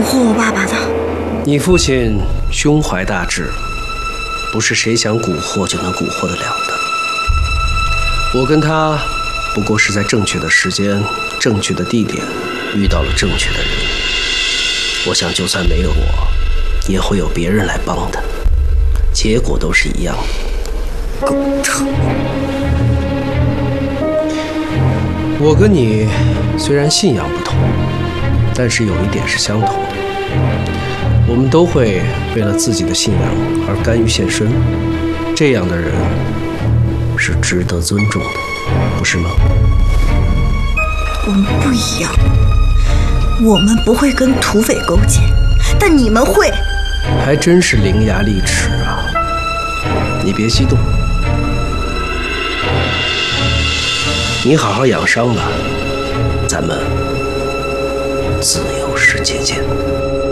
惑我爸爸的。 你父亲胸怀大志，不是谁想蛊惑就能蛊惑得了的。我跟他不过是在正确的时间、正确的地点遇到了正确的人。我想，就算没有我，也会有别人来帮他，结果都是一样的。 狗头！ 我跟你虽然信仰不同，但是有一点是相同的，我们都会为了自己的信仰而甘于献身。这样的人是值得尊重的，不是吗？ 我们不一样，我们不会跟土匪勾结，但你们会。 还真是伶牙俐齿啊！你别激动，你好好养伤吧，咱们自由世界见。